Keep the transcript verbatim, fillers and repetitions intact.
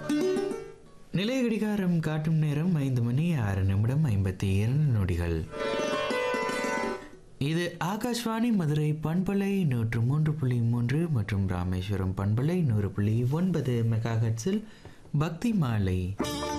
நிலைய கடிகாரம் காட்டும் நேரம் ஐந்து மணி ஆறு நிமிடம் ஐம்பத்தி இரண்டு நொடிகள். இது ஆகாஷ்வாணி மதுரை பண்பலை நூற்று மூன்று புள்ளி மூன்று மற்றும் ராமேஸ்வரம் பண்பலை நூறு புள்ளி ஒன்பது மெகா ஹெர்ட்ஸில் பக்தி மாலை.